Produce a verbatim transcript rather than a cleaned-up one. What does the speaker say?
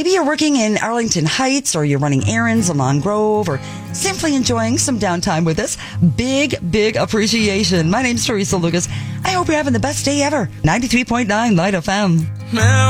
maybe you're working in Arlington Heights, or you're running errands along Grove, or simply enjoying some downtime with us. Big, big appreciation. My name's Teresa Lucas. I hope you're having the best day ever. ninety-three point nine Light F M.